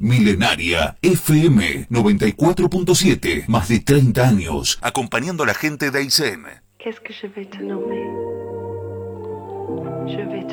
Milenaria FM 94.7, más de 30 años, acompañando a la gente de Aysén. Qu'est-ce que je vais te nommer? Je vais te